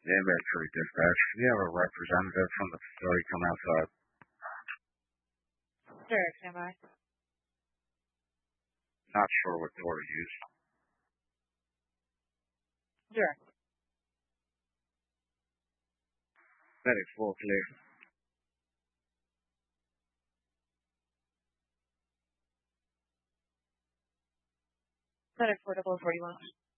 Yeah, Medford Dispatch. We have a representative from the facility come outside. Sure, am I? Not sure what door to use. Sure. Medic full clear. Medic portable 41.